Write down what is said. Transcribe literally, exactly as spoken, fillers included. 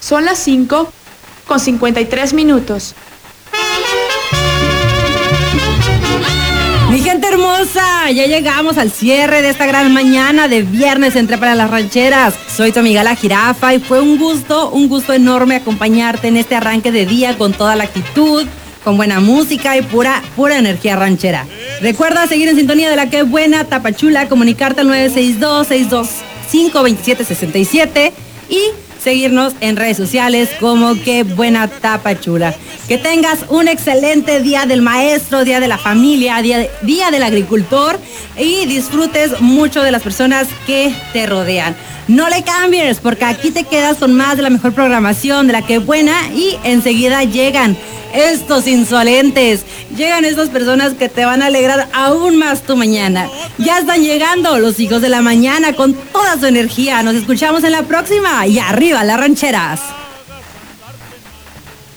Son las cinco con cincuenta y tres minutos. Mi gente hermosa, ya llegamos al cierre de esta gran mañana de viernes entre para las rancheras. Soy tu amiga La Jirafa y fue un gusto, un gusto enorme acompañarte en este arranque de día con toda la actitud, con buena música y pura, pura energía ranchera. Recuerda seguir en sintonía de La Que Buena Tapachula, comunicarte al nueve seis dos, seis dos cinco, dos siete seis siete y seguirnos en redes sociales como Que Buena Tapachula. Que tengas un excelente día del maestro, día de la familia, día, de, día del agricultor y disfrutes mucho de las personas que te rodean. No le cambies porque aquí te quedas con más de la mejor programación de La Que Buena y enseguida llegan estos insolentes, llegan estas personas que te van a alegrar aún más tu mañana. Ya están llegando los hijos de la mañana con toda su energía. Nos escuchamos en la próxima y arriba las rancheras.